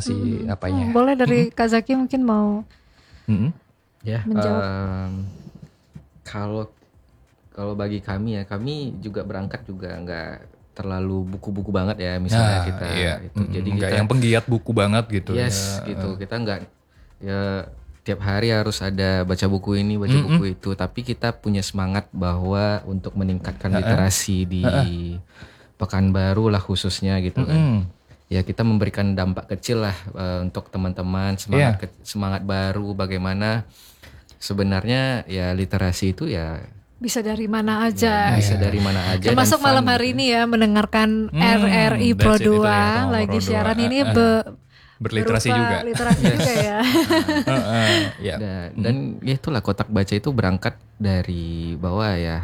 si apanya. Boleh dari Kak Zaki mungkin mau Mm-mm. Ya, menjawab. kalau kalau bagi kami ya, kami juga berangkat juga nggak terlalu buku-buku banget ya, misalnya Nah, kita iya. itu. Jadi Nggak kita yang penggiat buku banget gitu yes ya. gitu. Kita nggak ya tiap hari harus ada baca buku ini, baca buku itu, tapi kita punya semangat bahwa untuk meningkatkan literasi di Pekanbaru lah khususnya gitu kan. Ya kita memberikan dampak kecil lah untuk teman-teman, semangat baru bagaimana sebenarnya ya literasi itu ya Bisa dari mana aja. bisa dari mana aja dan Termasuk fun malam gitu hari ya. ini ya mendengarkan RRI Pro that's it, 2 itu ya, Pro lagi 2. siaran ini Berliterasi berupa juga. literasi juga ya. Ya. Dan ya itulah kotak baca itu berangkat dari bahwa ya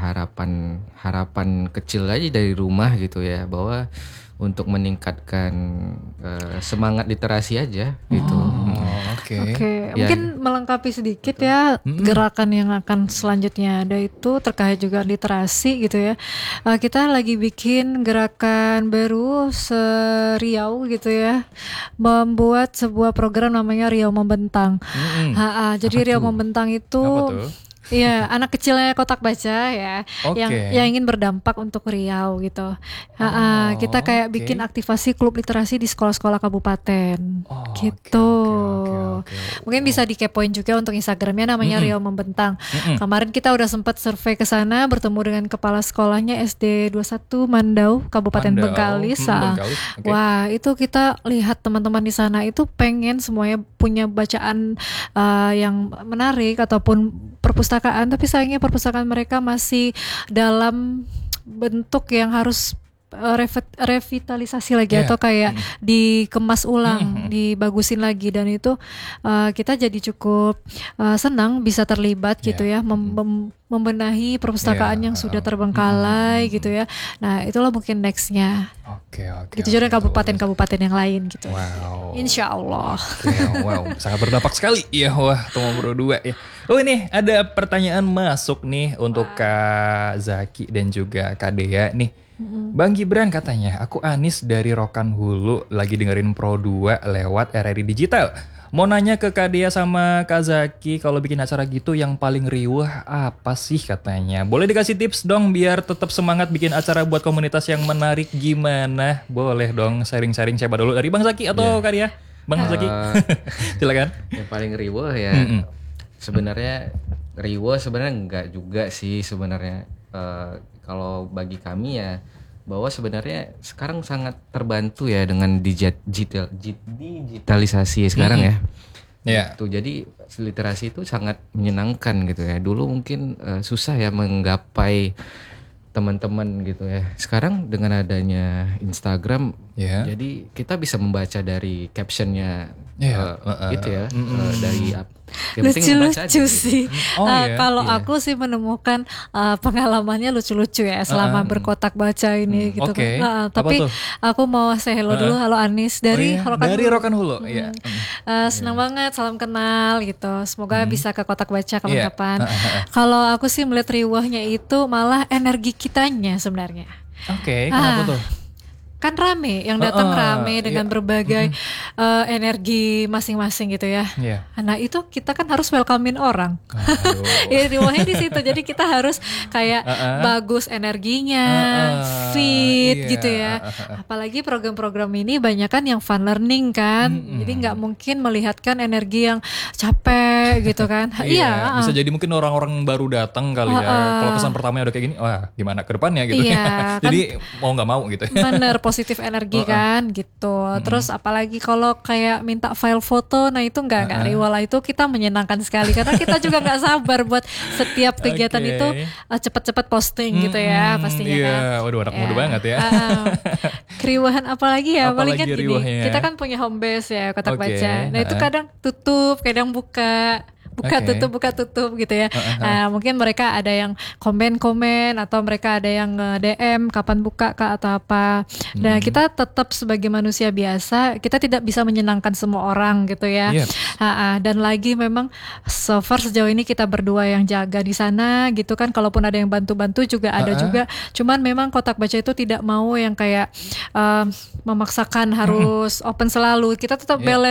harapan kecil aja dari rumah gitu ya, bahwa untuk meningkatkan semangat literasi aja gitu. Oke. Oke, Ya. mungkin melengkapi sedikit ya gerakan yang akan selanjutnya ada itu terkait juga literasi gitu ya. Kita lagi bikin gerakan baru se-Riau gitu ya, membuat sebuah program namanya Riau Membentang. Jadi Riau Membentang itu Apa tuh? iya, anak kecilnya kotak baca ya, Oke. yang ingin berdampak untuk Riau gitu. Kita kayak bikin aktivasi klub literasi di sekolah-sekolah kabupaten, gitu. oke. Mungkin bisa dikepoin juga untuk Instagramnya namanya Riau Membentang. Kemarin kita udah sempat survei ke sana, bertemu dengan kepala sekolahnya SD 21 Mandau, Kabupaten Mandau. Bengkalis. Bengkalis, oke. Wah, itu kita lihat teman-teman di sana itu pengen semuanya punya bacaan yang menarik ataupun perpustakaan, tapi sayangnya perpustakaan mereka masih dalam bentuk yang harus revitalisasi lagi atau kayak dikemas ulang, dibagusin lagi, dan itu kita jadi cukup senang bisa terlibat gitu ya, membenahi perpustakaan yang sudah terbengkalai gitu ya. Nah, itulah mungkin nextnya. Oke. Gitu juga kabupaten-kabupaten yang lain gitu. Wow. Insya Allah. Oke, wow, sangat berdampak sekali ya. Wah, Tomo Bro 2 ya. Oh, ini ada pertanyaan masuk nih untuk Kak Zaki dan juga Kak Dea nih. Bang Gibran katanya, aku Anis dari Rokan Hulu lagi dengerin Pro 2 lewat RRI Digital. Mau nanya ke Kak Dea sama Kak Zaki, kalau bikin acara gitu yang paling riuh apa sih katanya? Boleh dikasih tips dong biar tetap semangat bikin acara buat komunitas yang menarik gimana? Boleh dong sharing-sharing, siapa dulu, dari Bang Zaki atau Kak Dea? Bang Zaki, silakan. Yang paling riweh ya sebenarnya riweh sebenarnya enggak juga sih sebenarnya. Kalau bagi kami ya bahwa sebenarnya sekarang sangat terbantu ya dengan digitalisasi sekarang ya. Ya. Tuh, jadi literasi itu sangat menyenangkan gitu ya. Dulu mungkin susah ya menggapai teman-teman gitu ya. Sekarang dengan adanya Instagram, jadi kita bisa membaca dari captionnya gitu ya, dari yang penting membaca aja Lucu-lucu gitu. sih. Kalau Iya. aku sih menemukan pengalamannya lucu-lucu ya selama berkotak baca ini gitu Oke. kan. Apa Tapi tuh? aku mau say hello dulu, halo Anis dari Rokan dari Hulu. Rokan Hulu. Iya. Senang banget, salam kenal gitu. Semoga bisa ke kotak baca kapan-kapan. Kalau aku sih melihat riwahnya itu malah energi kitanya sebenarnya. Oke, kenapa tuh? Kan rame, yang datang rame dengan berbagai energi masing-masing gitu ya. Iya. Nah itu kita kan harus welcomein orang. Ya riwahnya di situ. Jadi kita harus kayak bagus energinya, fit gitu ya. Apalagi program-program ini banyak kan yang fun learning kan. Jadi nggak mungkin melihatkan energi yang capek gitu kan. Iya. Bisa jadi mungkin orang-orang baru datang kali ya. Kalau kesan pertamanya udah kayak gini, wah gimana ke depannya gitu. Iya, Jadi mau nggak mau gitu. Bener, positif energi kan gitu. Terus apalagi kalau kayak minta file foto, nah itu nggak riwah lah, itu kita menyenangkan sekali karena kita juga nggak sabar buat setiap kegiatan itu cepet-cepet posting gitu ya pastinya kan. Iya, waduh anak muda banget ya. Keriuhan apalagi ya, paling kan Apalagi gini, riwahnya? kita kan punya home base ya, kotak Oke, baca. Nah itu kadang tutup, kadang buka. Buka tutup gitu ya. Nah, mungkin mereka ada yang komen atau mereka ada yang DM kapan buka Kak atau apa. Nah, kita tetap sebagai manusia biasa, kita tidak bisa menyenangkan semua orang gitu ya. Dan lagi memang so far sejauh ini kita berdua yang jaga di sana gitu kan. Kalaupun ada yang bantu-bantu juga ada juga. Cuman memang kotak baca itu tidak mau yang kayak memaksakan harus open selalu. Kita tetap balance